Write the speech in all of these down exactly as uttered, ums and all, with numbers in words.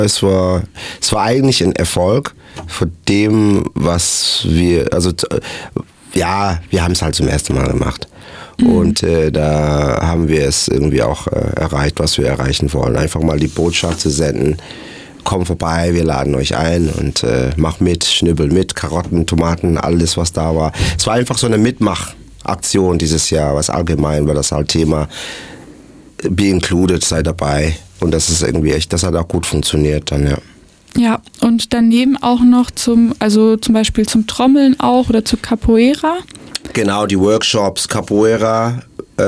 es war, es war eigentlich ein Erfolg von dem, was wir, also ja, wir haben es halt zum ersten Mal gemacht. Mhm. Und äh, da haben wir es irgendwie auch äh, erreicht, was wir erreichen wollen. Einfach mal die Botschaft zu senden, komm vorbei, wir laden euch ein und äh, mach mit, schnibbel mit, Karotten, Tomaten, alles was da war. Es war einfach so eine Mitmachaktion dieses Jahr, was allgemein war das halt Thema, be included, sei dabei. Und das ist irgendwie echt, das hat auch gut funktioniert dann, ja. Ja, und daneben auch noch zum, also zum Beispiel zum Trommeln auch oder zu Capoeira. Genau, die Workshops. Capoeira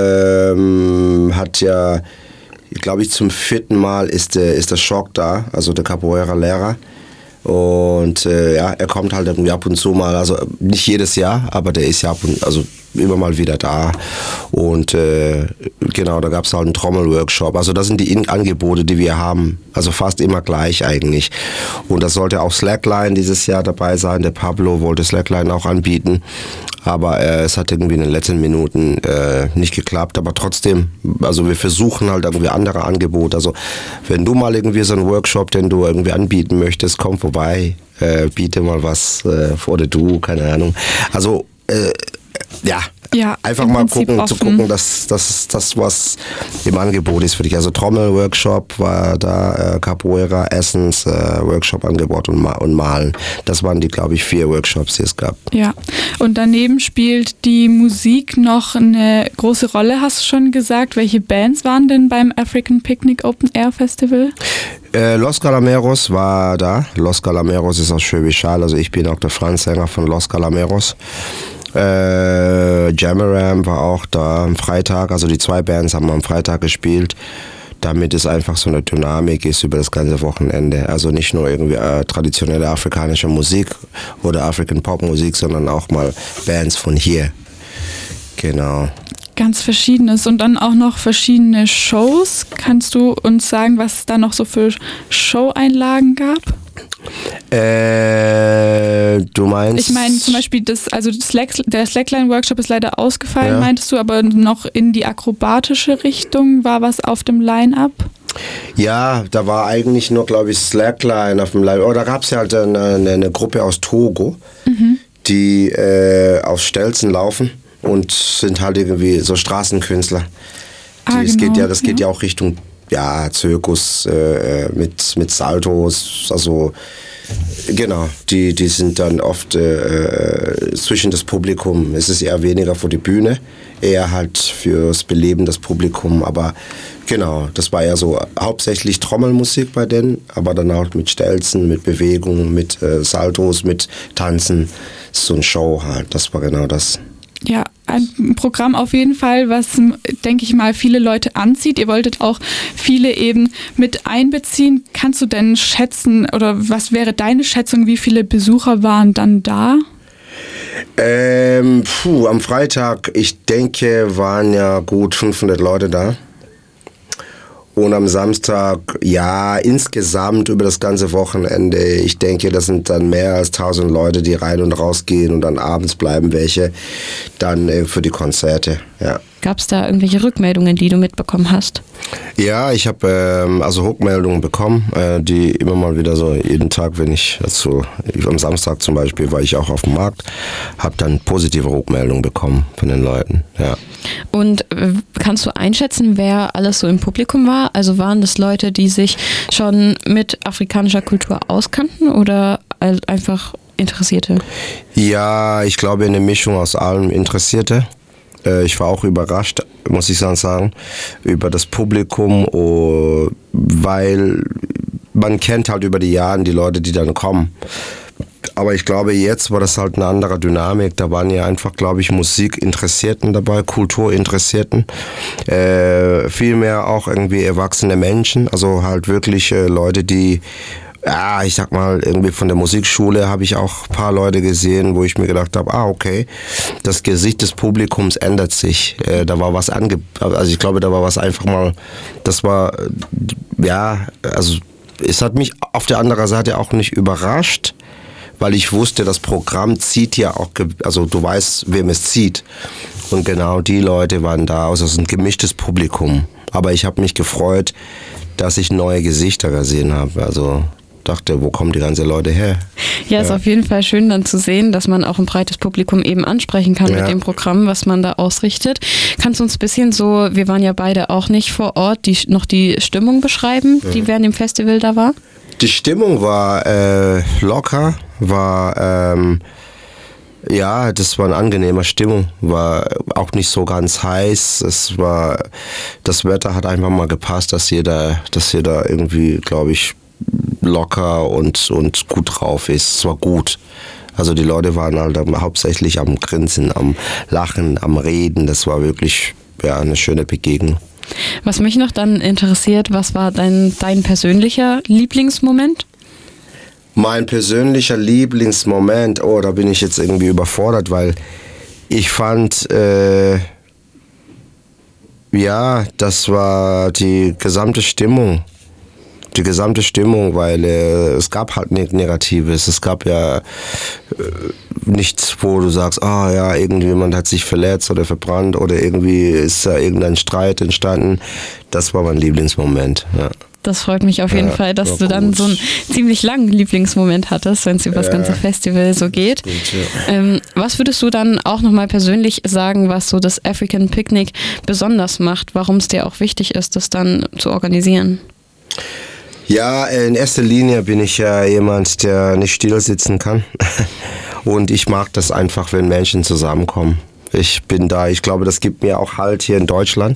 ähm, hat ja, glaube ich, zum vierten Mal ist der, ist der Schock da, also der Capoeira-Lehrer. Und äh, ja, er kommt halt irgendwie ab und zu mal, also nicht jedes Jahr, aber der ist ja ab und also immer mal wieder da. Und äh, genau, da gab es halt einen Trommelworkshop. Also das sind die In- Angebote, die wir haben. Also fast immer gleich eigentlich. Und das sollte auch Slackline dieses Jahr dabei sein. Der Pablo wollte Slackline auch anbieten. Aber äh, es hat irgendwie in den letzten Minuten äh, nicht geklappt. Aber trotzdem, also wir versuchen halt irgendwie andere Angebote. Also wenn du mal irgendwie so einen Workshop, den du irgendwie anbieten möchtest, komm vorbei, äh, biete mal was äh, oder du, keine Ahnung. Also äh, ja, ja, einfach mal Prinzip gucken, offen. zu gucken, dass das, das was im Angebot ist für dich. Also Trommel-Workshop war da, äh, Capoeira, Essens, äh, Workshop-Angebot und, Ma- und Malen. Das waren die, glaube ich, vier Workshops, die es gab. Ja, und daneben spielt die Musik noch eine große Rolle, hast du schon gesagt. Welche Bands waren denn beim African Picnic Open Air Festival? Äh, Los Calameros war da. Los Calameros ist aus Schwäbisch Hall, also ich bin auch der Frontsänger von Los Calameros. Äh, Jamaram war auch da am Freitag, also die zwei Bands haben am Freitag gespielt, damit es einfach so eine Dynamik ist über das ganze Wochenende. Also nicht nur irgendwie äh, traditionelle afrikanische Musik oder African Pop Musik, sondern auch mal Bands von hier. Genau. Ganz Verschiedenes und dann auch noch verschiedene Shows. Kannst du uns sagen, was es da noch so für Show-Einlagen gab? Äh, du meinst? Ich meine zum Beispiel, das, also das Slack, der Slackline-Workshop ist leider ausgefallen, Ja. meintest du, aber noch in die akrobatische Richtung war was auf dem Line-Up? Ja, da war eigentlich nur, glaube ich, Slackline auf dem Line. Oh, da gab es ja halt eine, eine, eine Gruppe aus Togo, mhm. die äh, auf Stelzen laufen und sind halt irgendwie so Straßenkünstler. Ah, die, es genau, geht ja, das geht ja. ja auch Richtung ja, Zirkus äh, mit, mit Saltos, also genau, die, die sind dann oft äh, zwischen das Publikum, es ist eher weniger für die Bühne, eher halt fürs Beleben des Publikums, aber genau, das war ja so hauptsächlich Trommelmusik bei denen, aber dann auch mit Stelzen, mit Bewegung, mit äh, Saltos, mit Tanzen, so ein Show halt, das war genau das. Ja, ein Programm auf jeden Fall, was, denke ich mal, viele Leute anzieht. Ihr wolltet auch viele eben mit einbeziehen. Kannst du denn schätzen, oder was wäre deine Schätzung, wie viele Besucher waren dann da? Ähm, puh, am Freitag, ich denke, waren ja gut fünfhundert Leute da. Und am Samstag, ja, insgesamt über das ganze Wochenende, ich denke, das sind dann mehr als tausend Leute, die rein und raus gehen und dann abends bleiben welche dann äh, für die Konzerte, ja. Gab es da irgendwelche Rückmeldungen, die du mitbekommen hast? Ja, ich habe ähm, also Rückmeldungen bekommen, äh, die immer mal wieder so jeden Tag, wenn ich, also am Samstag zum Beispiel war ich auch auf dem Markt, habe dann positive Rückmeldungen bekommen von den Leuten, ja. Und äh, kannst du einschätzen, wer alles so im Publikum war? Also waren das Leute, die sich schon mit afrikanischer Kultur auskannten oder einfach Interessierte? Ja, ich glaube eine Mischung aus allem Interessierte. Ich war auch überrascht, muss ich sagen, über das Publikum, weil man kennt halt über die Jahre die Leute, die dann kommen. Aber ich glaube, jetzt war das halt eine andere Dynamik. Da waren ja einfach, glaube ich, Musikinteressierten dabei, Kulturinteressierten. Äh, vielmehr auch irgendwie erwachsene Menschen, also halt wirklich äh, Leute, die ja, ich sag mal, irgendwie von der Musikschule habe ich auch ein paar Leute gesehen, wo ich mir gedacht habe, ah, okay, das Gesicht des Publikums ändert sich. Äh, da war was ange... Also ich glaube, da war was einfach mal... Das war, ja, also es hat mich auf der anderen Seite auch nicht überrascht, weil ich wusste, das Programm zieht ja auch... Also du weißt, wem es zieht. Und genau die Leute waren da. Also es ist ein gemischtes Publikum. Aber ich habe mich gefreut, dass ich neue Gesichter gesehen habe. Also dachte, wo kommen die ganzen Leute her? Ja, ist ja. auf jeden Fall schön dann zu sehen, dass man auch ein breites Publikum eben ansprechen kann ja. mit dem Programm, was man da ausrichtet. Kannst du uns ein bisschen so, wir waren ja beide auch nicht vor Ort, die, noch die Stimmung beschreiben, die ja. während dem Festival da war? Die Stimmung war äh, locker, war ähm, ja, das war eine angenehme Stimmung, war auch nicht so ganz heiß. Es war, das Wetter hat einfach mal gepasst, dass jeder, dass jeder irgendwie, glaube ich, locker und, und gut drauf ist. Es war gut. Also die Leute waren halt hauptsächlich am Grinsen, am Lachen, am Reden. Das war wirklich ja, eine schöne Begegnung. Was mich noch dann interessiert, was war dein, dein persönlicher Lieblingsmoment? Mein persönlicher Lieblingsmoment, oh, da bin ich jetzt irgendwie überfordert, weil ich fand, äh, ja, das war die gesamte Stimmung. Die gesamte Stimmung, weil äh, es gab halt nichts Negatives. Es gab ja äh, nichts, wo du sagst, ah oh, ja, irgendjemand hat sich verletzt oder verbrannt oder irgendwie ist da irgendein Streit entstanden. Das war mein Lieblingsmoment, ja. Das freut mich auf jeden ja, Fall, dass du dann gut. so einen ziemlich langen Lieblingsmoment hattest, wenn es über das ja. ganze Festival so geht. Gut, ja. ähm, was würdest du dann auch nochmal persönlich sagen, was so das African Picnic besonders macht, warum es dir auch wichtig ist, das dann zu organisieren? Ja, in erster Linie bin ich ja jemand, der nicht still sitzen kann. Und ich mag das einfach, wenn Menschen zusammenkommen. Ich bin da, ich glaube, das gibt mir auch Halt hier in Deutschland.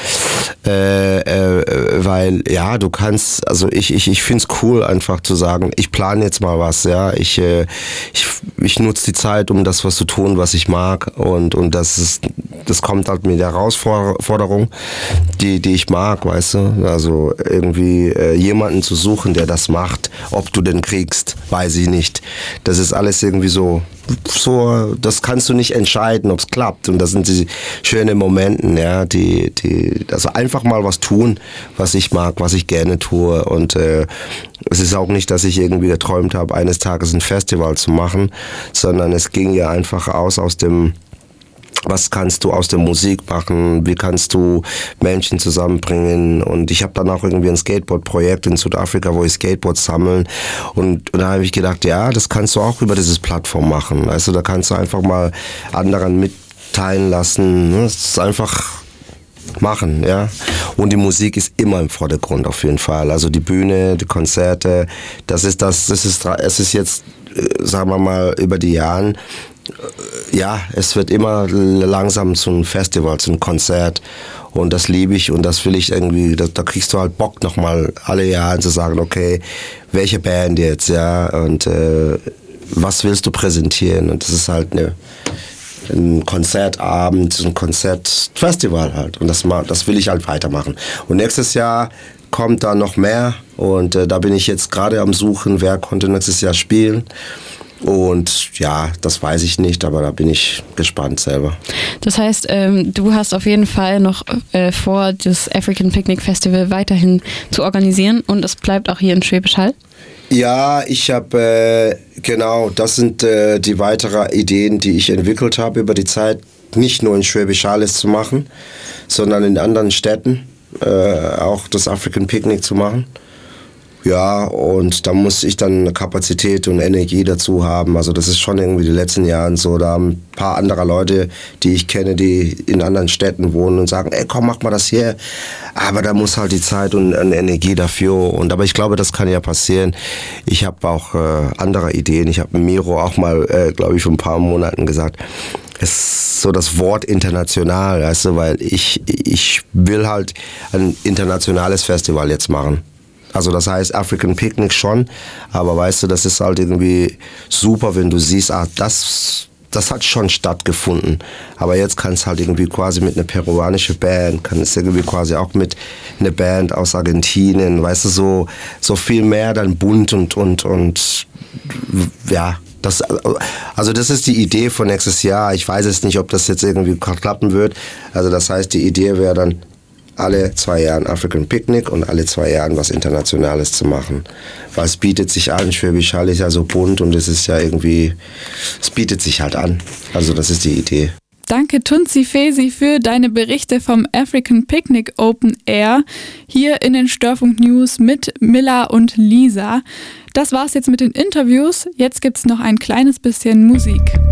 Äh, äh, weil, ja, du kannst, also ich, ich, ich finde es cool, einfach zu sagen, ich plane jetzt mal was, ja. Ich, äh, ich, ich nutze die Zeit, um das was zu tun, was ich mag. Und, und das ist, das kommt halt mit der Herausforderung, die, die ich mag, weißt du. Also irgendwie äh, jemanden zu suchen, der das macht. Ob du den kriegst, weiß ich nicht. Das ist alles irgendwie so, so, das kannst du nicht entscheiden, ob es klappt. Und das sind die schönen Momente, ja, die, die, also einfach mal was tun, was ich mag, was ich gerne tue. Und äh, es ist auch nicht, dass ich irgendwie geträumt habe, eines Tages ein Festival zu machen, sondern es ging ja einfach aus aus dem, was kannst du aus der Musik machen, wie kannst du Menschen zusammenbringen. Und ich habe dann auch irgendwie ein Skateboard-Projekt in Südafrika, wo ich Skateboards sammeln. Und, und da habe ich gedacht, ja, das kannst du auch über dieses Plattform machen. Also da kannst du einfach mal anderen mitteilen lassen. Es ist einfach machen, ja. Und die Musik ist immer im Vordergrund auf jeden Fall. Also die Bühne, die Konzerte, das ist das, das ist, es ist jetzt, sagen wir mal, über die Jahre, ja, es wird immer langsam zu einem Festival, zu einem Konzert. Und das liebe ich und das will ich irgendwie, da, da kriegst du halt Bock nochmal alle Jahre zu sagen, okay, welche Band jetzt, ja, und äh, was willst du präsentieren? Und das ist halt eine, ein Konzertabend, ein Konzertfestival halt. Und das, das will ich halt weitermachen. Und nächstes Jahr kommt da noch mehr und äh, da bin ich jetzt gerade am Suchen, wer konnte nächstes Jahr spielen. Und ja, das weiß ich nicht, aber da bin ich gespannt selber. Das heißt, ähm, du hast auf jeden Fall noch äh, vor, das African Picnic Festival weiterhin zu organisieren und es bleibt auch hier in Schwäbisch Hall? Ja, ich habe, äh, genau, das sind äh, die weiteren Ideen, die ich entwickelt habe über die Zeit, nicht nur in Schwäbisch Hall es zu machen, sondern in anderen Städten äh, auch das African Picnic zu machen. Ja, und da muss ich dann eine Kapazität und Energie dazu haben. Also das ist schon irgendwie die letzten Jahre so. Da haben ein paar andere Leute, die ich kenne, die in anderen Städten wohnen und sagen, ey komm, mach mal das hier. Aber da muss halt die Zeit und eine Energie dafür. Und aber ich glaube, das kann ja passieren. Ich habe auch äh, andere Ideen. Ich habe mit Miro auch mal, äh, glaube ich, vor ein paar Monaten gesagt, es ist so das Wort international, weißt du, weil ich, ich will halt ein internationales Festival jetzt machen. Also das heißt African Picnic schon, aber weißt du, das ist halt irgendwie super, wenn du siehst, ah, das, das hat schon stattgefunden. Aber jetzt kann es halt irgendwie quasi mit einer peruanischen Band, kann es irgendwie quasi auch mit einer Band aus Argentinien, weißt du, so, so viel mehr dann bunt und, und, und ja. Das, also das ist die Idee von nächstes Jahr. Ich weiß jetzt nicht, ob das jetzt irgendwie klappen wird. Also das heißt, die Idee wäre dann, alle zwei Jahre African Picnic und alle zwei Jahre was Internationales zu machen. Weil es bietet sich an, Schwäbisch Hall ist ja so bunt und es ist ja irgendwie, es bietet sich halt an. Also das ist die Idee. Danke Tunzi Fesi für deine Berichte vom African Picnic Open Air hier in den Störfunk News mit Milla und Lisa. Das war's jetzt mit den Interviews. Jetzt gibt's noch ein kleines bisschen Musik.